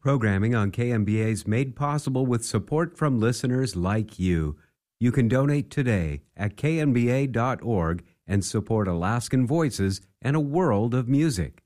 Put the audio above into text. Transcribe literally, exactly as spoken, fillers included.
Programming on K M B A is made possible with support from listeners like you. You can donate today at k m b a dot org and support Alaskan Voices and a world of music.